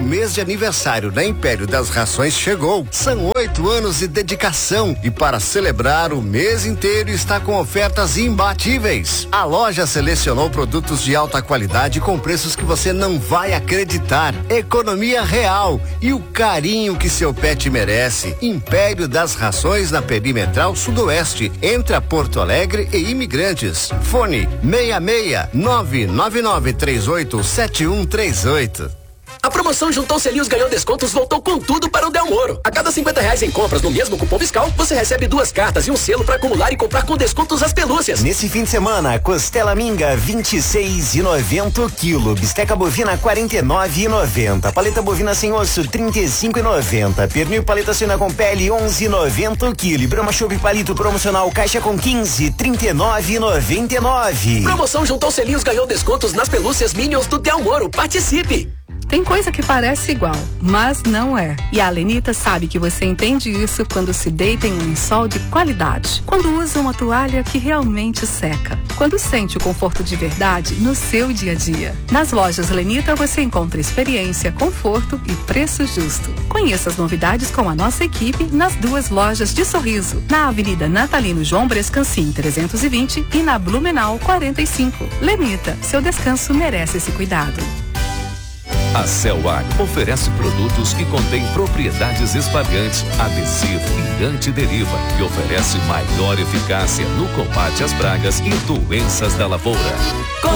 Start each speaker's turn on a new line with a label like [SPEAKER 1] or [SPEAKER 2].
[SPEAKER 1] mês de aniversário da Império das Rações chegou. São 8 anos de dedicação e para celebrar o mês inteiro está com ofertas imbatíveis. A loja selecionou produtos de alta qualidade com preços que você não vai acreditar. Economia real e o carinho que seu pet merece. Império das Rações na Perimetral Sudoeste, entre a Porto Alegre e Imigrantes. Fone 66999387138.
[SPEAKER 2] A promoção Juntou Selinhos Ganhou Descontos voltou com tudo para o Del Moro. A cada R$50 em compras no mesmo cupom fiscal, você recebe 2 cartas e um selo para acumular e comprar com descontos as pelúcias.
[SPEAKER 3] Nesse fim de semana, costela minga 26,90 quilo, bisteca bovina 49,90, paleta bovina sem osso 35,90, pernil paleta suína com pele 11,90 quilo, Brahma Chopp palito promocional caixa com 15 39,99.
[SPEAKER 2] Promoção Juntou Selinhos Ganhou Descontos nas pelúcias Minions do Del Moro. Participe!
[SPEAKER 4] Tem coisa que parece igual, mas não é. E a Lenita sabe que você entende isso quando se deita em um lençol de qualidade. Quando usa uma toalha que realmente seca. Quando sente o conforto de verdade no seu dia a dia. Nas lojas Lenita você encontra experiência, conforto e preço justo. Conheça as novidades com a nossa equipe nas 2 lojas de Sorriso. Na Avenida Natalino João Brescancin 320 e na Blumenau 45. Lenita, seu descanso merece esse cuidado.
[SPEAKER 5] A Celwag oferece produtos que contêm propriedades espalhantes, adesivo e antideriva e oferece maior eficácia no combate às pragas e doenças da lavoura.